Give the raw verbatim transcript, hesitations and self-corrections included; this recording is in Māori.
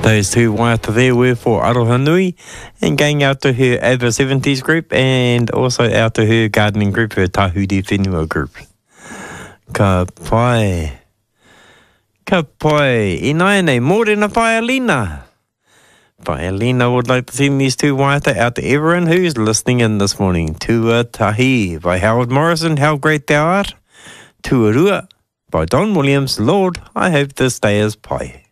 Those two waiata there were for Aroha Nui, and going out to her over seventies group, and also out to her gardening group, her Tahuri Whenua group. Ka pai. Ka pai. I nai nei, mōrena pai Alina. Pai Alina would like to send these two waiata out to everyone who's listening in this morning. Tuatahi by Howard Morrison, How Great Thou Art. Tuarua by Don Williams, Lord, I hope this day is pai.